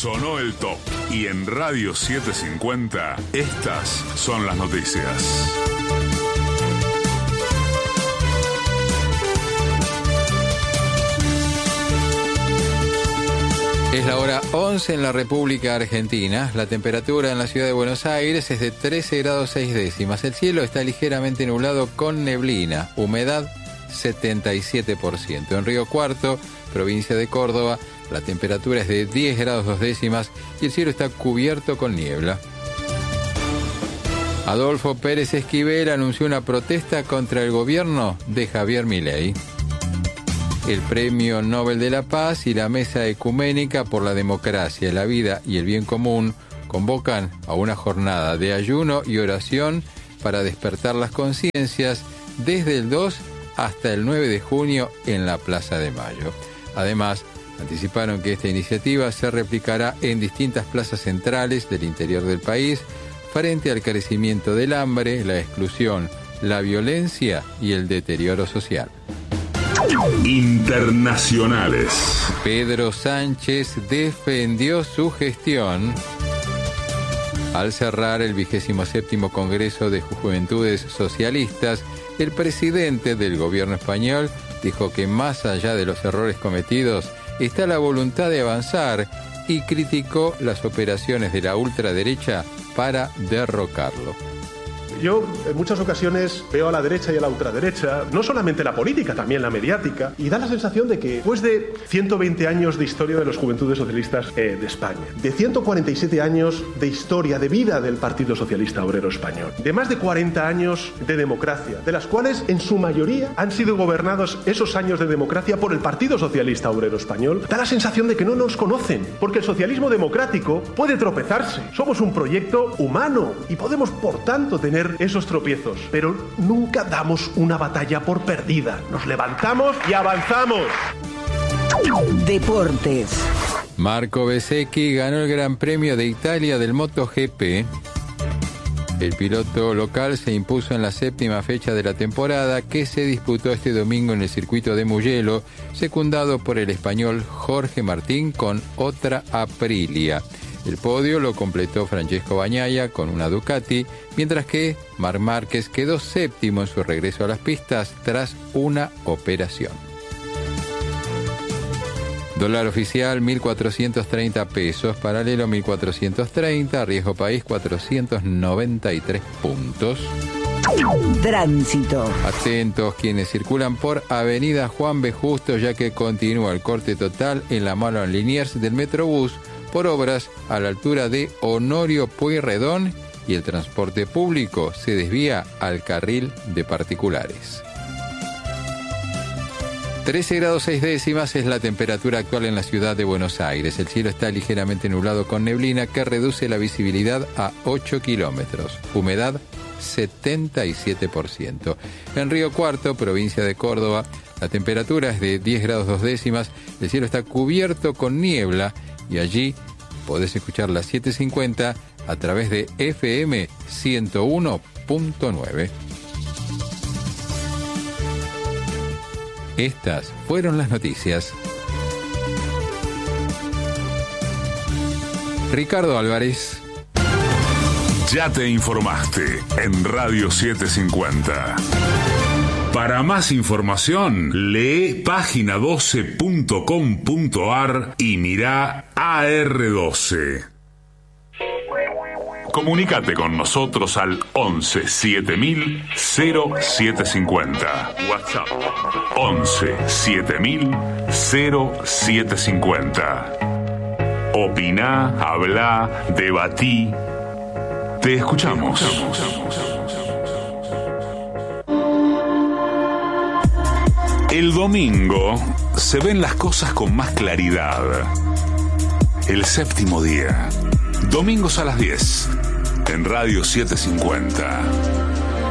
Sonó el top. Y en Radio 750, estas son las noticias. Es la hora 11 en la República Argentina. La temperatura en la ciudad de Buenos Aires es de 13 grados 6 décimas. El cielo está ligeramente nublado con neblina. Humedad 77%. En Río Cuarto, provincia de Córdoba, la temperatura es de 10 grados 2 décimas y el cielo está cubierto con niebla. Adolfo Pérez Esquivel anunció una protesta contra el gobierno de Javier Milei. El Premio Nobel de la Paz y la Mesa Ecuménica por la Democracia, la Vida y el Bien Común convocan a una jornada de ayuno y oración para despertar las conciencias desde el 2 hasta el 9 de junio en la Plaza de Mayo. Además, anticiparon que esta iniciativa se replicará en distintas plazas centrales del interior del país frente al crecimiento del hambre, la exclusión, la violencia y el deterioro social. Internacionales. Pedro Sánchez defendió su gestión al cerrar el 27º Congreso de Juventudes Socialistas. El presidente del gobierno español dijo que más allá de los errores cometidos está la voluntad de avanzar y criticó las operaciones de la ultraderecha para derrocarlo. Yo en muchas ocasiones veo a la derecha y a la ultraderecha, no solamente la política, también la mediática, y da la sensación de que después de 120 años de historia de las Juventudes Socialistas de España, de 147 años de historia, de vida del Partido Socialista Obrero Español, de más de 40 años de democracia, de las cuales en su mayoría han sido gobernados esos años de democracia por el Partido Socialista Obrero Español, da la sensación de que no nos conocen, porque el socialismo democrático puede tropezarse. Somos un proyecto humano y podemos, por tanto, tener esos tropiezos, pero nunca damos una batalla por perdida. Nos levantamos y avanzamos. Deportes. Marco Bezzecchi ganó el Gran Premio de Italia del MotoGP. El piloto local se impuso en la 7ª fecha de la temporada, que se disputó este domingo en el circuito de Mugello, secundado por el español Jorge Martín con otra Aprilia. El podio lo completó Francesco Bagnaia con una Ducati, mientras que Marc Márquez quedó séptimo en su regreso a las pistas tras una operación. Dólar oficial 1.430 pesos, paralelo 1.430, riesgo país 493 puntos. Tránsito. Atentos quienes circulan por Avenida Juan B. Justo, ya que continúa el corte total en la Manuel Liniers del Metrobús por obras a la altura de Honorio Pueyrredón, y el transporte público se desvía al carril de particulares. 13 grados 6 décimas es la temperatura actual en la ciudad de Buenos Aires. El cielo está ligeramente nublado con neblina que reduce la visibilidad a 8 kilómetros. Humedad 77%. En Río Cuarto, provincia de Córdoba, la temperatura es de 10 grados 2 décimas. El cielo está cubierto con niebla y allí podés escuchar las 750 a través de FM 101.9. Estas fueron las noticias. Ricardo Álvarez. Ya te informaste en Radio 750. Para más información, lee página12.com.ar y mirá AR12. Comunícate con nosotros al 11 7000 0750. WhatsApp 11 7000 0750. Opiná, hablá, debatí. Te escuchamos. El domingo se ven las cosas con más claridad. El séptimo día. Domingos a las 10. En Radio 750.